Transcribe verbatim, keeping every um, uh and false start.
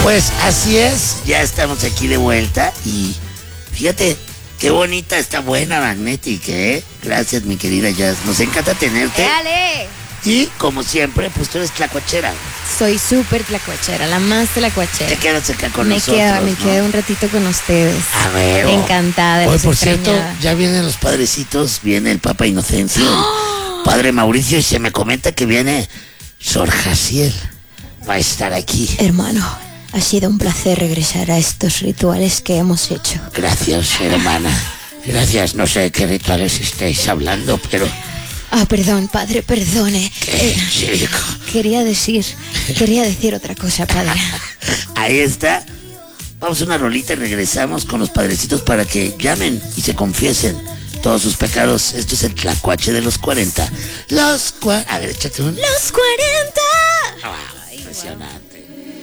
Pues así es, ya estamos aquí de vuelta y fíjate qué bonita, está buena Magnetic, ¿eh? Gracias, mi querida Jazz, nos encanta tenerte. ¡Dale! Y como siempre, pues tú eres tlacuachera. Soy súper tlacuachera, la más tlacuachera. Te quedas acá con me nosotros, queda, me ¿no? quedo un ratito con ustedes. A ver. Encantada. Hoy, los por cierto, extrañaba. ya vienen los padrecitos, viene el Papa Inocencio, el Padre Mauricio, y se me comenta que viene Sor Jaciel. Va a estar aquí. Hermano, ha sido un placer regresar a estos rituales que hemos hecho. Gracias, hermana. Gracias, no sé de qué rituales estáis hablando, pero... Ah, perdón, padre, perdone. ¿Qué, Eh, chico? quería decir, quería decir otra cosa, padre. Ahí está. Vamos a una rolita y regresamos con los padrecitos para que llamen y se confiesen todos sus pecados. Esto es el tlacuache de los cuarenta. Los cuarenta. A ver, échate un... ¡Los cuarenta! Ah, impresionante.